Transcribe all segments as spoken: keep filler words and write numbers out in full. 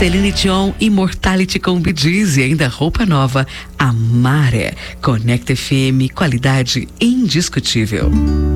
Celine Dion, Immortality com Bee Gees e ainda roupa nova, Amare. Conecta F M, qualidade indiscutível.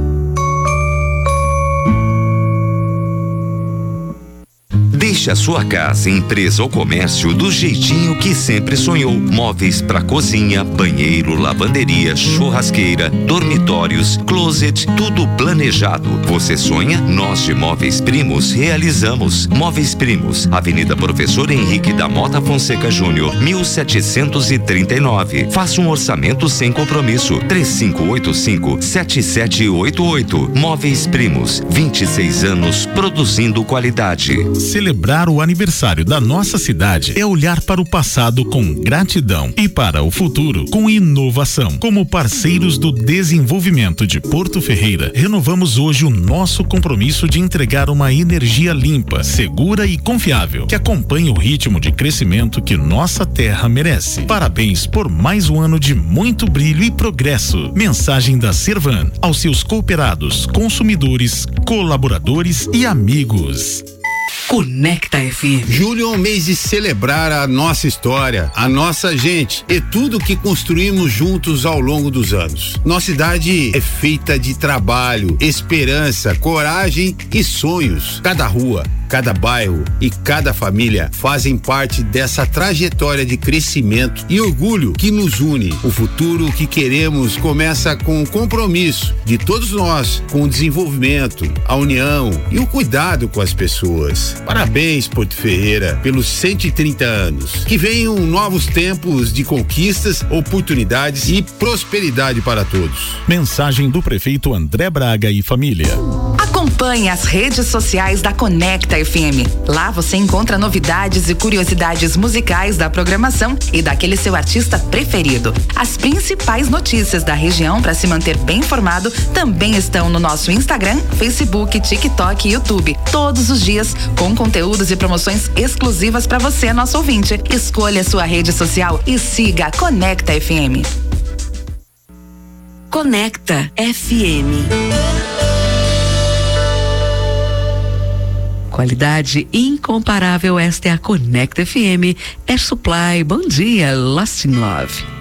Deixe a sua casa, empresa ou comércio do jeitinho que sempre sonhou. Móveis para cozinha, banheiro, lavanderia, churrasqueira, dormitórios, closet, tudo planejado. Você sonha? Nós de Móveis Primos realizamos. Móveis Primos, Avenida Professor Henrique da Mota Fonseca Júnior, mil setecentos e trinta e nove. Faça um orçamento sem compromisso. três cinco oito cinco, sete sete oito oito. Móveis Primos, vinte e seis anos produzindo qualidade. Celebrar o aniversário da nossa cidade é olhar para o passado com gratidão e para o futuro com inovação. Como parceiros do desenvolvimento de Porto Ferreira, renovamos hoje o nosso compromisso de entregar uma energia limpa, segura e confiável, que acompanhe o ritmo de crescimento que nossa terra merece. Parabéns por mais um ano de muito brilho e progresso. Mensagem da Servan aos seus cooperados, consumidores, colaboradores e amigos. Conecta F M. Julho é um mês de celebrar a nossa história, a nossa gente e tudo que construímos juntos ao longo dos anos. Nossa cidade é feita de trabalho, esperança, coragem e sonhos. Cada rua, cada bairro e cada família fazem parte dessa trajetória de crescimento e orgulho que nos une. O futuro que queremos começa com o compromisso de todos nós com o desenvolvimento, a união e o cuidado com as pessoas. Parabéns, Porto Ferreira, pelos cento e trinta anos. Que venham novos tempos de conquistas, oportunidades e prosperidade para todos. Mensagem do prefeito André Braga e família. Acompanhe as redes sociais da Conecta F M. Lá você encontra novidades e curiosidades musicais da programação e daquele seu artista preferido. As principais notícias da região para se manter bem informado também estão no nosso Instagram, Facebook, TikTok e YouTube. Todos os dias com conteúdos e promoções exclusivas para você, nosso ouvinte. Escolha sua rede social e siga a Conecta F M. Conecta F M. Qualidade incomparável, esta é a Conecta F M. Air Supply, bom dia, Lost in Love.